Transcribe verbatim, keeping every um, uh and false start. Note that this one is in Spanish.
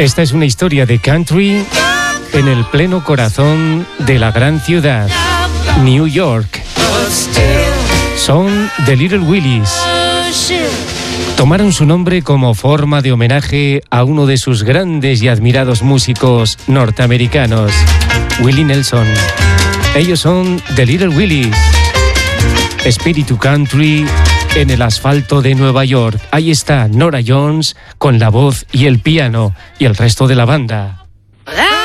Esta es una historia de country en el pleno corazón de la gran ciudad, New York. Son The Little Willies. Tomaron su nombre como forma de homenaje a uno de sus grandes y admirados músicos norteamericanos, Willie Nelson. Ellos son The Little Willies. Espíritu country en el asfalto de Nueva York. Ahí está Norah Jones con la voz y el piano y el resto de la banda.